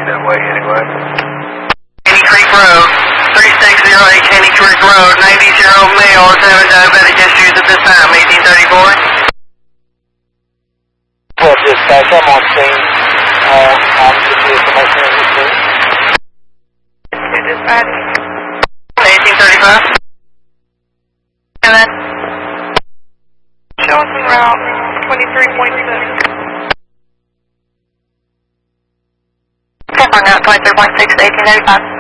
that way anyway. Caney Creek Road, 3608 Caney Creek Road, 90 male is having diabetic issues at this time, 1834. Well, dispatch, I'm on scene. I'm just the information in the scene. Dispatch. 1835. And then show us en route 23.6. Confirm now 23.6 1835.